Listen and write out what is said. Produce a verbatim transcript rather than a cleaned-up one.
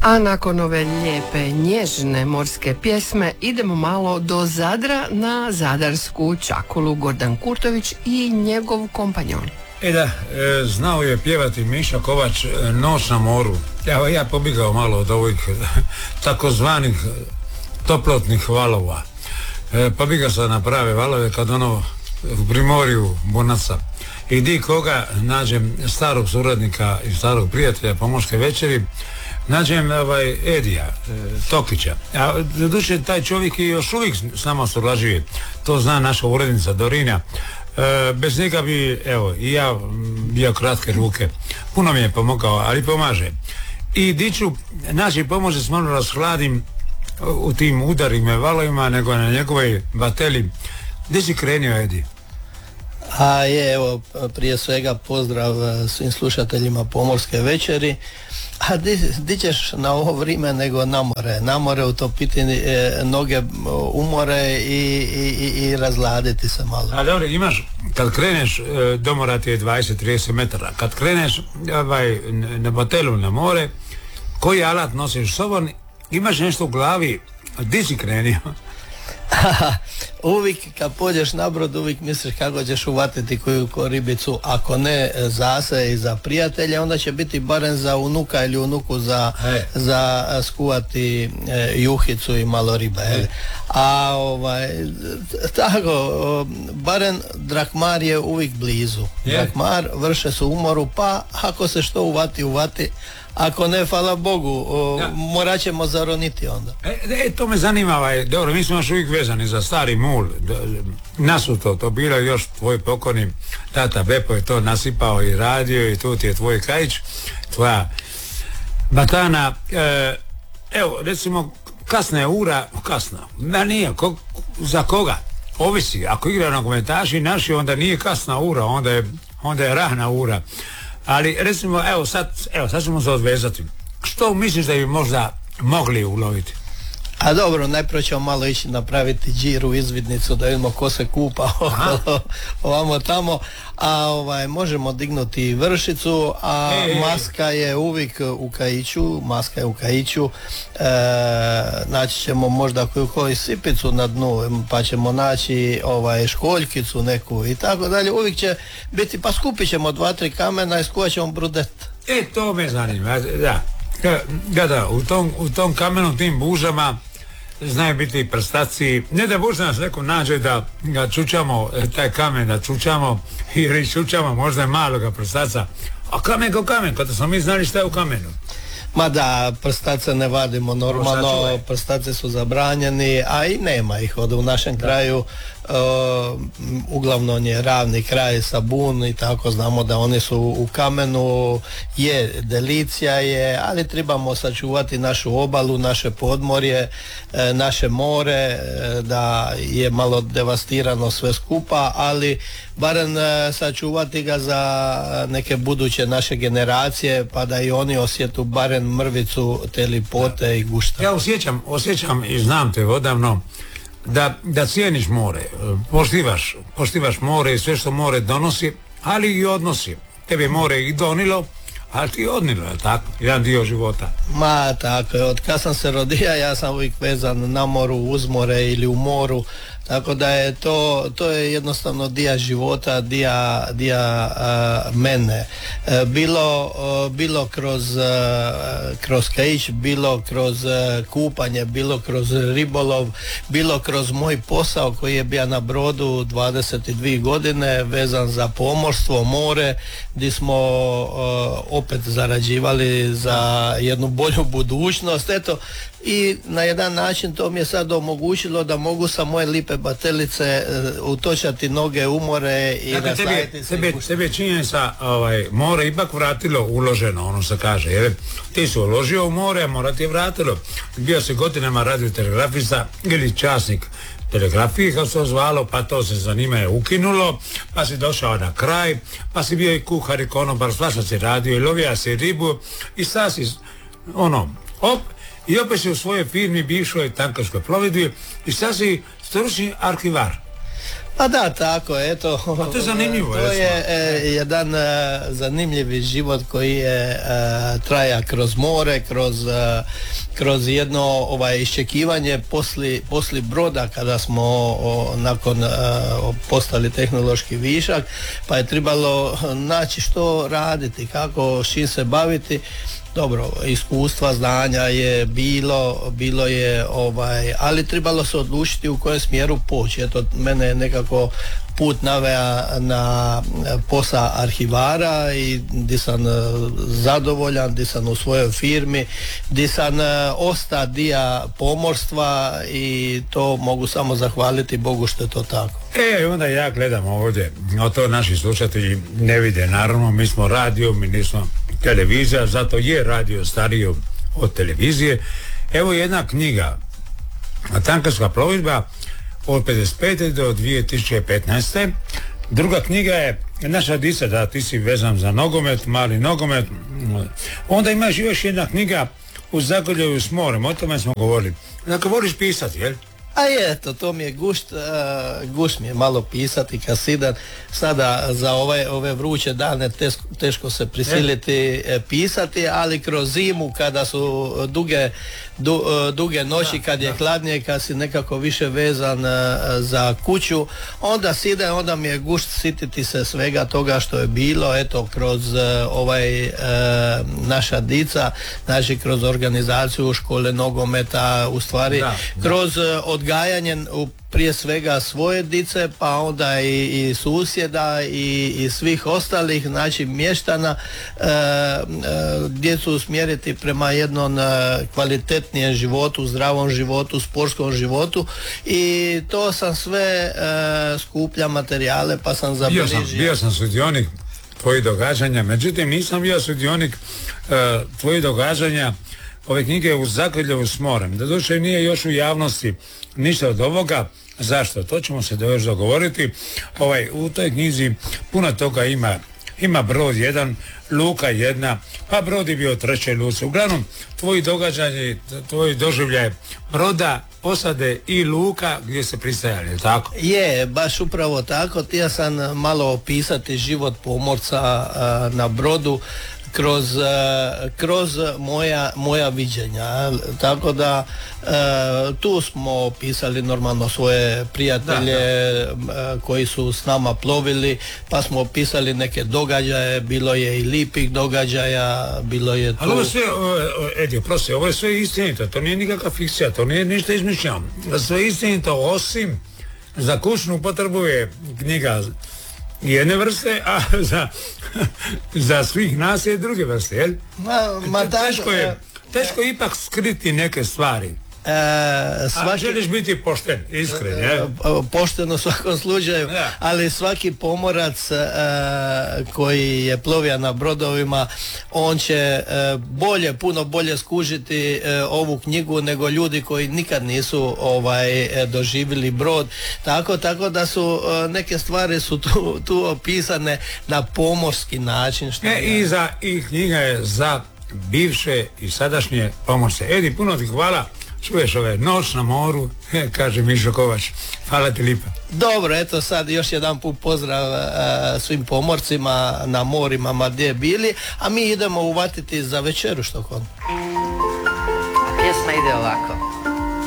A nakon ove lijepe, nježne morske pjesme idemo malo do Zadra na zadarsku čakulu. Gordan Kurtović i njegov kompanjon. E da, e, znao je pjevati Miša Kovač Noć na moru. Ja, ja pobjegao malo od ovih takozvanih toplotnih valova. E, pobjegao sam na prave valove kad ono u primorju Bonaca. I di koga nađem starog suradnika i starog prijatelja Pomorske večeri, nađem ovaj Edija e, Tokića. A doduše taj čovjek i još uvijek s nama surađuje. To zna naša urednica Dorina. E, bez njega bi, evo, i ja bio kratke ruke. Puno mi je pomogao, ali pomaže. I diću naći pomoći s malo rashladim u tim udarima valovima, nego na njegovoj bateli. Gdje si krenio, Edi? A je, evo, prije svega pozdrav svim slušateljima Pomorske večeri. A di, di ćeš na ovo vrijeme nego na more? Na more utopiti e, noge umore i, i, i razladiti se malo. A dobro, imaš, kad kreneš, e, do mora ti je dvadeset do trideset metara. Kad kreneš ovaj, na batelu na more, koji alat nosiš s sobom, imaš nešto u glavi, di si krenio? Uvijek kad pođeš na brod, uvijek misliš kako ćeš uvatiti koju ko ribicu, ako ne za se i za prijatelje, onda će biti barem za unuka ili unuku za, za skuvati e, juhicu i malo ribe. E. A ovaj, tako, barem Drakmar je uvijek blizu. Je. Drakmar, vrše su umoru, pa ako se što uvati, uvati. Ako ne, hvala Bogu, o, ja. morat ćemo zaroniti onda. E, e, to me zanima, ovaj, dobro, mi smo još uvijek vezani za stari mul. Nasuto, to bilo još tvoj pokojni tata Bepo je to nasipao i radio i tu ti je tvoj kajić, tvoja batana. E, evo, recimo, kasna je ura, kasna, da nije, ko, za koga? Ovisi, ako igra nogometaši naši, onda nije kasna ura, onda je, onda je rana ura. Ali recimo, evo sad, evo sad ćemo se odvezati. Što misliš da bi možda mogli uloviti? A dobro, najprije ćemo malo ići napraviti džiru, izvidnicu, da vidimo ko se kupa okolo, ovamo tamo, a ovaj, možemo dignuti vršicu, a e, maska je uvijek u kajiću, maska je u kajiću, e, naći ćemo možda koju koju sipicu na dnu, pa ćemo naći ovaj, školjkicu neku i tako dalje, uvijek će biti, pa skupit ćemo dva, tri kamena i skuvat ćemo brudet. E, to me zanima, da. Da, da, u tom, u tom kamenu, tim bužama znaju biti i prstaci. Ne da buž nas neko nađe da ga čučamo, taj kamen da čučamo ili čučamo možda maloga prstaca. A kamen ko kamen, kada smo mi znali šta je u kamenu. Ma da, prstace ne vadimo normalno, prstace su zabranjeni, a i nema ih od u našem da. kraju. Uh, uglavnom je ravni kraj sa bun i tako, znamo da oni su u kamenu, je delicija je, ali trebamo sačuvati našu obalu, naše podmorje, e, naše more, e, da je malo devastirano sve skupa, ali barem e, sačuvati ga za neke buduće naše generacije, pa da i oni osjetu barem mrvicu te lipote da. i gušta. Ja osjećam, osjećam i znam te odavno Da, da cijeniš more, poštivaš, poštivaš more i sve što more donosi, ali i odnosi. Tebe more i donilo, ali ti odnilo, je tako? Jedan dio života. Ma tako je, od kad sam se rodio, ja sam uvijek vezan na moru, uz more ili u moru, tako da je to, to je jednostavno dio života, dio, dio uh, mene. Uh, bilo, uh, bilo kroz, uh, kroz kajić, bilo kroz uh, kupanje, bilo kroz ribolov, bilo kroz moj posao koji je bio na brodu dvadeset dvije godine, vezan za pomorstvo, more, gdje smo uh, opet zarađivali za jednu bolju budućnost. Eto, i na jedan način to mi je sad omogućilo da mogu sa moje lipe batelice uh, utočati noge u more i dakle, nastaviti se. Tebe, tebe činjenica ovaj, more ipak vratilo uloženo, ono se kaže, jer ti si uložio u more, a mora ti je vratilo. Bio si godinama radiotelegrafista ili časnik telegrafije, kao se zvalo, pa to se zanima je ukinulo, pa si došao na kraj, pa si bio i kuhar i konobar, svašta si radio i lovija si ribu i sad si, ono, op, i opet si u svojoj firmi bivšoj tankerskoj plovidbi i sad si stručni arhivar. Pa da, tako, eto. A to je zanimljivo. To je e, jedan e, zanimljivi život koji je e, traja kroz more, kroz, e, kroz jedno ovaj, iščekivanje posli, posli broda kada smo o, nakon e, postali tehnološki višak, pa je trebalo naći što raditi, kako, s čim se baviti. Dobro, iskustva, znanja je bilo, bilo je ovaj, ali trebalo se odlučiti u kojem smjeru poći. Eto, mene je nekako put navea na posao arhivara i gdje sam zadovoljan, gdje sam u svojoj firmi, gdje sam osta dija pomorstva i to mogu samo zahvaliti Bogu što je to tako. E, onda ja gledam ovdje, a to naši slušatelji ne vide, naravno, mi smo radio, mi nismo televizija, zato je radio stariji od televizije. Evo jedna knjiga, Tankerska plovidba od pedeset pete do dvije tisuće petnaeste. Druga knjiga je Naša dica, da ti si vezan za nogomet, mali nogomet. Onda imaš još jedna knjiga U zagrljaju s morem, o tome smo govorili. Dakle, voliš pisati, jel? A je, eto, to mi je gušt, uh, gušt mi je malo pisati kad sidam. Sada za ove, ove vruće dane teško, teško se prisiliti e. pisati, ali kroz zimu kada su duge, du, duge noći, kad je hladnije, kad si nekako više vezan uh, za kuću, onda sidam, onda mi je gušt sititi se svega toga što je bilo, eto, kroz uh, ovaj uh, Naša dica, znači kroz organizaciju škole nogometa, u stvari da, da. kroz uh, odgajanje u prije svega svoje dice, pa onda i, i susjeda i, i svih ostalih, znači mještana, e, e, djecu usmjeriti prema jednom e, kvalitetnijem životu, zdravom životu, sportskom životu, i to sam sve e, skuplja materijale, pa sam zabilježio. Bio sam, bio sam sudionik tvojih događanja, međutim nisam bio sudionik e, tvojih događanja ove knjige U zagrljaju s morem. Doduše nije još u javnosti ništa od ovoga. Zašto? To ćemo se još dogovoriti. Ovaj, u toj knjizi puno toga ima. Ima brod jedan, luka jedna, pa brod je bio u trećoj luci. Uglavnom, tvoji događaji, tvoji doživljaj broda, posade i luka gdje se pristajali, je tako? Je, baš upravo tako. Htio sam malo opisati život pomorca a, na brodu kroz, kroz moja, moja viđenja, tako da e, tu smo pisali normalno svoje prijatelje da, da. koji su s nama plovili, pa smo opisali neke događaje, bilo je i lipih događaja, bilo je tu... Ali ovo sve, Edi, prosti, ovo je sve istinito, to nije nikakva fikcija, to nije ništa izmišljeno, sve istinito, osim za kućnu potrebu je knjiga jedne vrste, a za, za svih nas je druge vrste, jel? Ma, ma teško je, teško je ipak skriti neke stvari. E, svaki, a želiš biti pošten, iskren, je? Pošten u svakom slučaju, ja. Ali svaki pomorac e, koji je plovio na brodovima, on će e, bolje, puno bolje skužiti e, ovu knjigu nego ljudi koji nikad nisu ovaj doživjeli brod, tako, tako da su e, neke stvari su tu, tu opisane na pomorski način. Što e, i, za, i knjiga je za bivše i sadašnje pomorce. Edi, puno ti hvala. Čuješ ove Noć na moru, kaže Mišo Kovač. Hvala ti lipa. Dobro, eto sad još jedan put pozdrav uh, svim pomorcima na morima ma gdje bili, a mi idemo uvatiti za večeru što kod. Pjesma ide ovako.